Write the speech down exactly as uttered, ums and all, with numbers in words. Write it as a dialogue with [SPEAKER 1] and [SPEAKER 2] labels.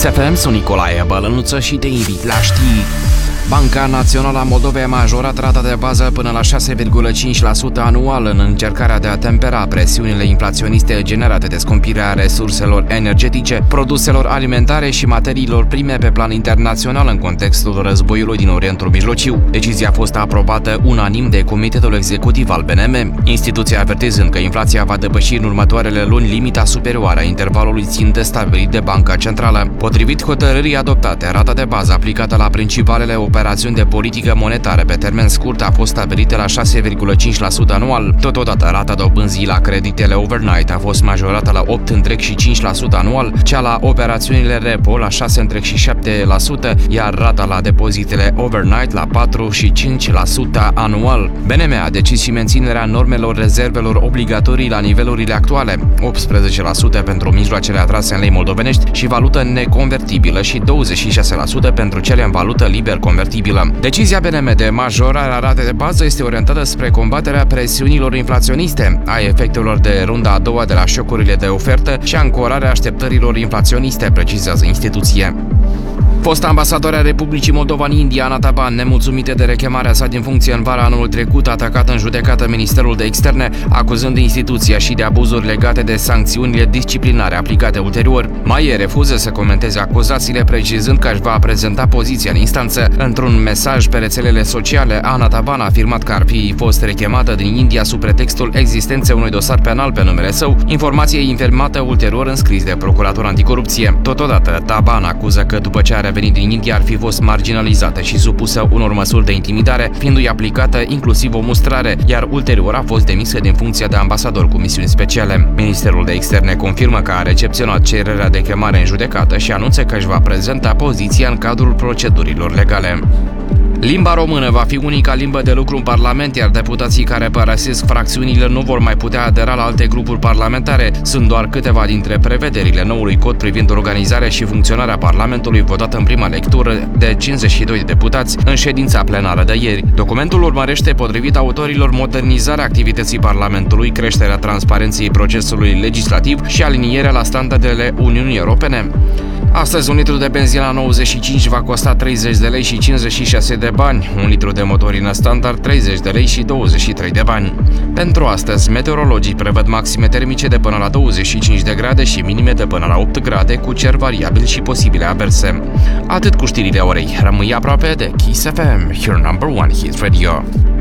[SPEAKER 1] Kiss F M, sunt Nicolae Bălănuță și te invit la știri. Banca Națională a Moldovei a majorat rata de bază până la șase virgulă cinci la sută anual în încercarea de a tempera presiunile inflaționiste generate de scumpirea resurselor energetice, produselor alimentare și materiilor prime pe plan internațional în contextul războiului din Orientul Mijlociu. Decizia a fost aprobată unanim de Comitetul Executiv al B N M, instituția avertizând că inflația va depăși în următoarele luni limita superioară a intervalului țintă stabilit de Banca Centrală. Potrivit hotărârii adoptate, rata de bază aplicată la principalele operațiuni de politică monetară pe termen scurt a fost stabilită la șase virgulă cinci la sută anual. Totodată, rata dobânzii la creditele overnight a fost majorată la opt virgulă cinci la sută anual, cea la operațiunile repo la șase virgulă șapte la sută, iar rata la depozitele overnight la patru virgulă cinci la sută anual. B N M a decis și menținerea normelor rezervelor obligatorii la nivelurile actuale, optsprezece la sută pentru mijloacele atrase în lei moldovenești și valută neconvertibilă și douăzeci și șase la sută pentru cele în valută liber convertibilă. Decizia B N M de majorare a ratei de bază este orientată spre combaterea presiunilor inflaționiste, a efectelor de runda a doua de la șocurile de ofertă și ancorarea așteptărilor inflaționiste, precizează instituția. Fosta ambasadoare a Republicii Moldova în India, Ana Taban, nemulțumită de rechemarea sa din funcție în vara anul trecut, a atacat în judecată Ministerul de Externe, acuzând instituția și de abuzuri legate de sancțiunile disciplinare aplicate ulterior. Mai refuză să comenteze acuzațiile, precizând că își va prezenta poziția în instanță. Într-un mesaj pe rețelele sociale, Ana Taban a afirmat că ar fi fost rechemată din India sub pretextul existenței unui dosar penal pe numele său, informație infirmată ulterior în scris de procurator anticorupție. Totodată, Taban acuză că după ce are venit din India ar fi fost marginalizată și supusă unor măsuri de intimidare, fiindu-i aplicată inclusiv o mustrare, iar ulterior a fost demisă din funcția de ambasador cu misiuni speciale. Ministerul de Externe confirmă că a recepționat cererea de chemare în judecată și anunță că își va prezenta poziția în cadrul procedurilor legale. Limba română va fi unica limbă de lucru în Parlament, iar deputații care părăsesc fracțiunile nu vor mai putea adera la alte grupuri parlamentare. Sunt doar câteva dintre prevederile noului cod privind organizarea și funcționarea Parlamentului, votat în prima lectură de cincizeci și doi de deputați în ședința plenară de ieri. Documentul urmărește, potrivit autorilor, modernizarea activității Parlamentului, creșterea transparenței procesului legislativ și alinierea la standardele Uniunii Europene. Astăzi, un litru de benzină nouăzeci și cinci va costa treizeci de lei și cincizeci și șase de bani, un litru de motorină standard treizeci de lei și douăzeci și trei de bani. Pentru astăzi, meteorologii prevăd maxime termice de până la douăzeci și cinci de grade și minime de până la opt grade, cu cer variabil și posibile averse. Atât cu știrile orei. Rămâi aproape de Kiss F M, your number one hit radio.